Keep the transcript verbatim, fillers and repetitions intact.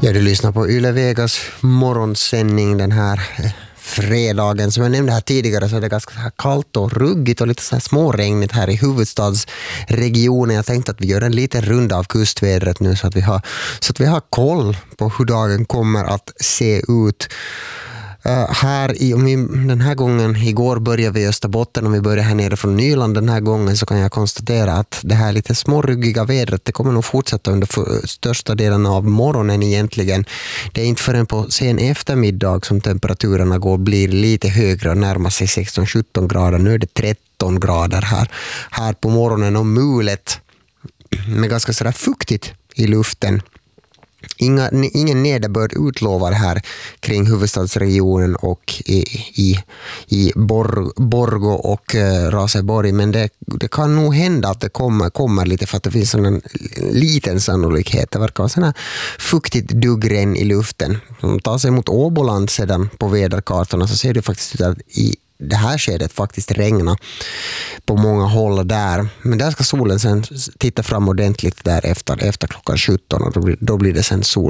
Ja, du lyssnar på Yle Vegas morgonsändning den här fredagen. Som jag nämnde här tidigare så är det ganska här kallt och ruggigt och lite så här småregnigt här i huvudstadsregionen. Jag tänkte att vi gör en liten runda av kustvädret nu så att vi har, så att vi har koll på hur dagen kommer att se ut. Uh, här i, om vi, den här gången, igår började vi i Österbotten, om vi börjar här nere från Nyland den här gången, så kan jag konstatera att det här lite småruggiga vädret, det kommer nog fortsätta under för, största delen av morgonen egentligen. Det är inte förrän på sen eftermiddag som temperaturerna går blir lite högre och närmar sig sexton sjutton grader. Nu är det tretton grader här, här på morgonen och mulet med ganska sådär fuktigt i luften. Inga, ingen nederbörd utlovar här kring huvudstadsregionen och i, i, i Bor, Borgå och uh, Raseborg, men det, det kan nog hända att det kommer, kommer lite för att det finns en liten sannolikhet. Det verkar vara sådana fuktigt duggregn i luften. Om tar sig mot Åboland sedan på väderkartorna så ser det faktiskt ut att i det här skedet faktiskt regna på många håll där. Men där ska solen sen titta fram ordentligt där efter, efter klockan sjutton och då blir, då blir det sen sol